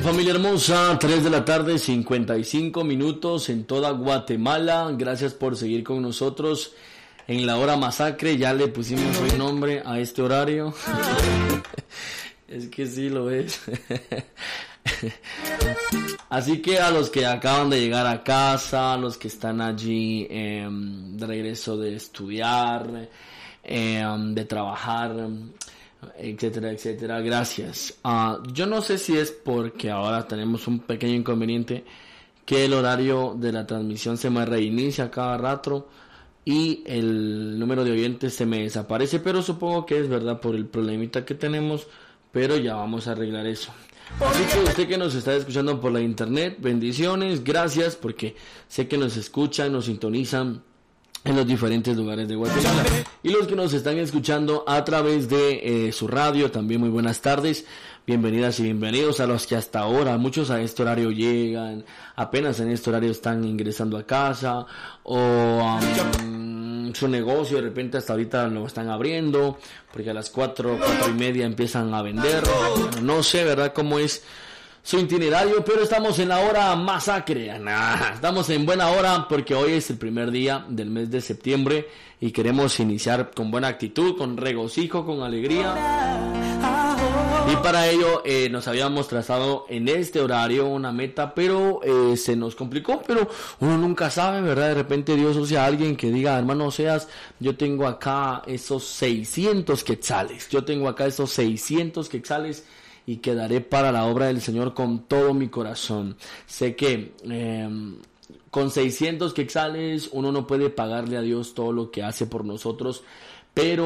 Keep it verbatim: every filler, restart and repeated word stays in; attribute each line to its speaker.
Speaker 1: Familia hermosa, tres de la tarde, cincuenta y cinco minutos en toda Guatemala. Gracias por seguir con nosotros en la hora masacre. Ya le pusimos hoy nombre a este horario. Es que sí lo es. Así que a los que acaban de llegar a casa, a los que están allí eh, de regreso de estudiar, eh, de trabajar, etcétera, etcétera, gracias. Uh, yo no sé si es porque ahora tenemos un pequeño inconveniente, que el horario de la transmisión se me reinicia cada rato y el número de oyentes se me desaparece, pero supongo que es verdad por el problemita que tenemos, pero ya vamos a arreglar eso. Así que usted que nos está escuchando por la internet, bendiciones, gracias, porque sé que nos escuchan, nos sintonizan en los diferentes lugares de Guatemala. Y los que nos están escuchando a través de eh, su radio, también muy buenas tardes, bienvenidas y bienvenidos a los que hasta ahora, muchos a este horario llegan, apenas en este horario están ingresando a casa, o um, su negocio de repente hasta ahorita lo están abriendo, porque a las cuatro, cuatro y media empiezan a vender. Bueno, no sé, ¿verdad?, cómo es su itinerario, pero estamos en la hora masacre. Nah, estamos en buena hora porque hoy es el primer día del mes de septiembre y queremos iniciar con buena actitud, con regocijo, con alegría. Y para ello eh, nos habíamos trazado en este horario una meta, pero eh, se nos complicó, pero uno nunca sabe, ¿verdad? De repente Dios usa a alguien que diga, hermano Seas, yo tengo acá esos seiscientos quetzales, yo tengo acá esos seiscientos quetzales y quedaré para la obra del Señor con todo mi corazón. Sé que eh, con seiscientos quetzales uno no puede pagarle a Dios todo lo que hace por nosotros, pero